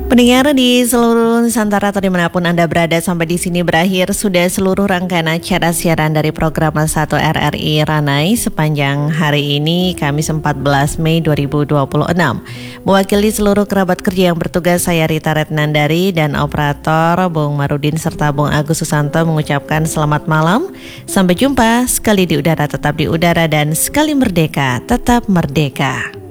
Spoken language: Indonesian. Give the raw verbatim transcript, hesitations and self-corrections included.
Pendengar di seluruh Nusantara atau dimanapun Anda berada, sampai di sini berakhir sudah seluruh rangkaian acara siaran dari program satu R R I Ranai sepanjang hari ini, Kamis empat belas Mei dua ribu dua puluh enam. Mewakili seluruh kerabat kerja yang bertugas, saya Rita Retnandari dan operator Bung Marudin serta Bung Agus Susanto mengucapkan selamat malam. Sampai jumpa, sekali di udara tetap di udara dan sekali merdeka tetap merdeka.